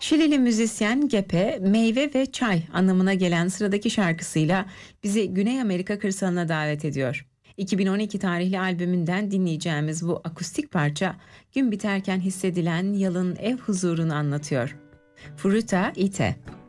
Şilili müzisyen Gepe, meyve ve çay anlamına gelen sıradaki şarkısıyla bizi Güney Amerika kırsalına davet ediyor. 2012 tarihli albümünden dinleyeceğimiz bu akustik parça, gün biterken hissedilen yalın ev huzurunu anlatıyor. Fruta Ite.